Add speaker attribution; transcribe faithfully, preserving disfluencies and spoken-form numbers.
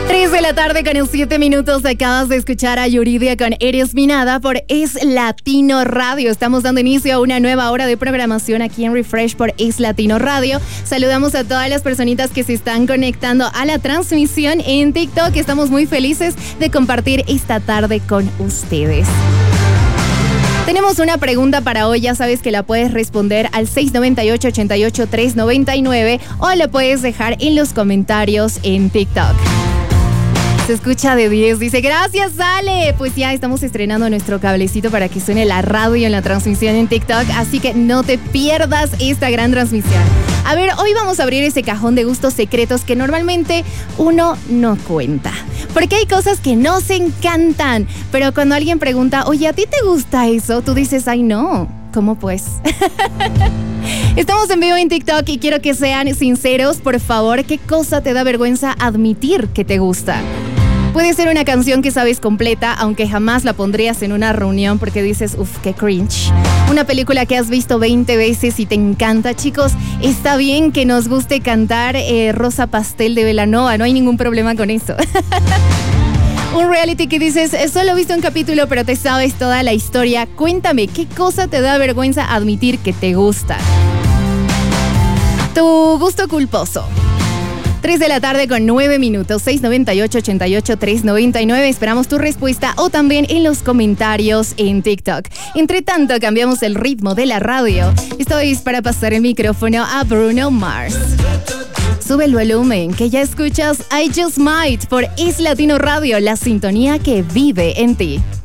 Speaker 1: tres de la tarde con siete minutos. Acabas de escuchar a Yuridia con Eres mi Nada por Es Latino Radio. Estamos dando inicio a una nueva hora de programación aquí en Refresh por Es Latino Radio. Saludamos a todas las personitas que se están conectando a la transmisión en TikTok. Estamos muy felices de compartir esta tarde con ustedes. Tenemos una pregunta para hoy, ya sabes que la puedes responder al seis nueve ocho, ocho ocho, tres nueve nueve o la puedes dejar en los comentarios en TikTok. Se escucha de diez, dice, gracias Ale. Pues ya estamos estrenando nuestro cablecito para que suene la radio en la transmisión en TikTok, así que no te pierdas esta gran transmisión. A ver, hoy vamos a abrir ese cajón de gustos secretos que normalmente uno no cuenta. Porque hay cosas que nos encantan, pero cuando alguien pregunta, oye, ¿a ti te gusta eso? Tú dices, ay no, ¿cómo pues? Estamos en vivo en TikTok y quiero que sean sinceros, por favor. ¿Qué cosa te da vergüenza admitir que te gusta? Puede ser una canción que sabes completa, aunque jamás la pondrías en una reunión porque dices, uff, qué cringe. Una película que has visto veinte veces y te encanta. Chicos, está bien que nos guste cantar eh, Rosa Pastel de Belanova, no hay ningún problema con eso. Un reality que dices, solo he visto un capítulo, pero te sabes toda la historia. Cuéntame, ¿qué cosa te da vergüenza admitir que te gusta? Tu gusto culposo. tres de la tarde con nueve minutos, seis nueve ocho, ocho ocho, tres nueve nueve. Esperamos tu respuesta o también en los comentarios en TikTok. Entre tanto, cambiamos el ritmo de la radio. Esto es para pasar el micrófono a Bruno Mars. Sube el volumen, que ya escuchas I Just Might por Es Latino Radio, la sintonía que vive en ti.